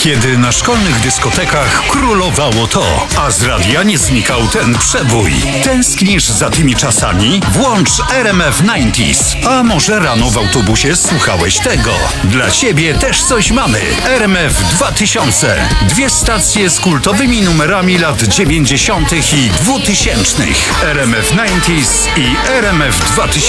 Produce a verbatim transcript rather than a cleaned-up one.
Kiedy na szkolnych dyskotekach królowało to, a z radia nie znikał ten przebój. Tęsknisz za tymi czasami? Włącz R M F dziewięćdziesiąt. A może rano w autobusie słuchałeś tego? Dla ciebie też coś mamy. R M F dwa tysiące. Dwie stacje z kultowymi numerami lat dziewięćdziesiątych i dwutysięcznych. R M F dziewięćdziesiąt i R M F dwa tysiące.